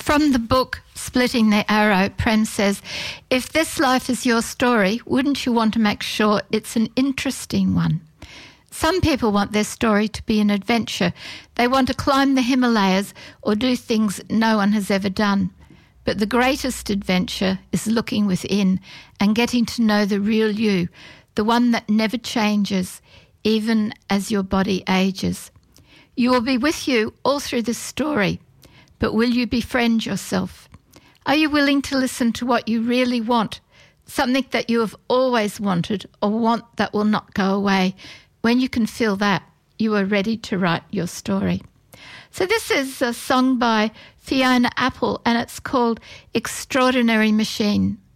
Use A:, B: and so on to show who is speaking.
A: From the book Splitting the Arrow, Prem says, if this life is your story, wouldn't you want to make sure it's an interesting one? Some people want their story to be an adventure. They want to climb the Himalayas or do things no one has ever done. But the greatest adventure is looking within and getting to know the real you, the one that never changes, even as your body ages. You will be with you all through this story, but will you befriend yourself? Are you willing to listen to what you really want, something that you have always wanted or want that will not go away? When you can feel that, you are ready to write your story. So this is a song by Fiona Apple, and it's called Extraordinary Machine.